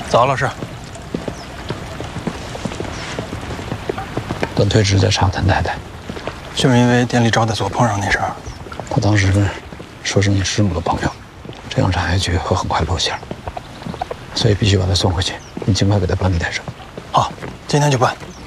早，老师。 段推直在查谭太太， 就是因为店里招待所碰上那事儿。 他当时说是你师母的朋友，这样查下去会很快露馅，所以必须把他送回去。你尽快给他办理带上。 好，今天就办。